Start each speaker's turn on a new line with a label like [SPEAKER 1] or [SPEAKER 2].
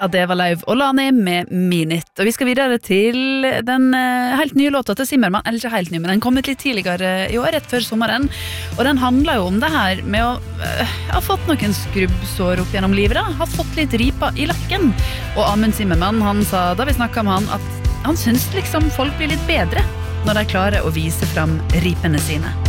[SPEAKER 1] Ja, det var Lauv og Lani med Minit. Og vi skal videre til den helt nye låta til Zimmermann. Eller ikke helt ny, men den kom litt tidligere i år, rett før sommeren. Og den handler jo om det her med å ha fått noen skrubbsår opp gjennom livet da. Ha fått litt ripa i lakken. Og Amund Zimmermann, han sa da vi snakket med han at han synes liksom folk blir litt bedre når de klarer å vise fram ripene sine.